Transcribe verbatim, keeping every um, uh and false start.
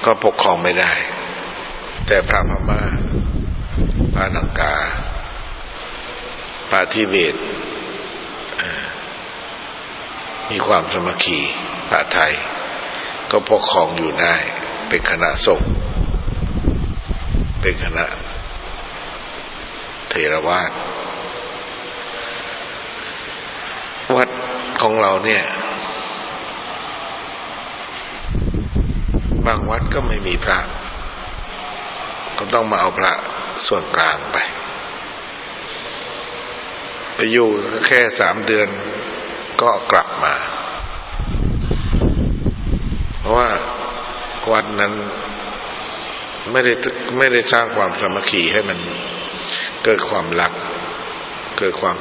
ก็ปกครองไม่ได้แต่พระพม่าพระลังกาพระทิเบตมีความสามัคคีพระไทยก็ปกครองอยู่ได้เป็นคณะสงฆ์เป็นคณะเถรวาทวัดของเราเนี่ยบางวัดก็ไม่มีพระก็ต้องมาเอาพระส่วนกลางไปไปอยู่แค่สามเดือนก็กลับมาเพราะว่าวัดนั้นไม่ได้ไม่ได้สร้างความสามัคคีให้มันเกิดความรักเกิดความ